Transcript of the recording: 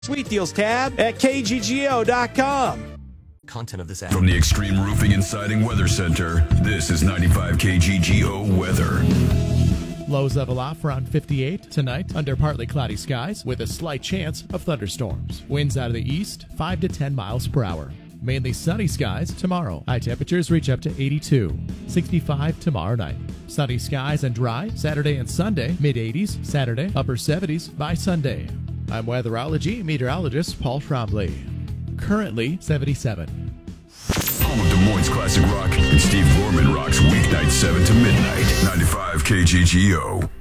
Sweet Deals tab at kggo.com. Content of this ad. From the Extreme Roofing and Siding Weather Center, this is 95 KGGO weather. Lows level off around 58 tonight under partly cloudy skies with a slight chance of thunderstorms. Winds out of the east 5 to 10 miles per hour. Mainly sunny skies tomorrow. High temperatures reach up to 82. 65 tomorrow night. Sunny skies and dry Saturday and Sunday. Mid-80s Saturday. Upper 70s by Sunday. I'm weatherology meteorologist Paul Trombley. Currently 77. Home of Des Moines Classic Rock and Steve Gorman rocks weeknight 7 to midnight. 95 KGGO.